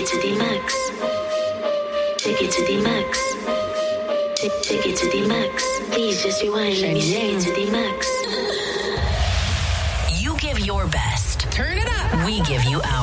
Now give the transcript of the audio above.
it to the max. Take it to the max. Take it to the max. Please just rewind. Let me take it to the max. You give your best. Turn it up. We give you ours.